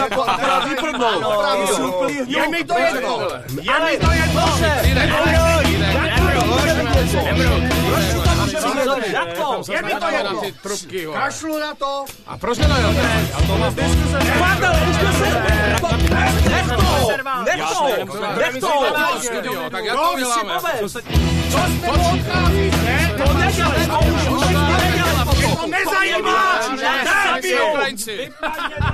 jako akorát vyprdnou. Je mi to jedno! Je mi to jedno! Je mi to jedno! Kašlu na to! A proč nedajel? Nech to! Tak jak to děláme? Co jste to odcházíte? To nedělej! To nezajímá! Ukrajinci!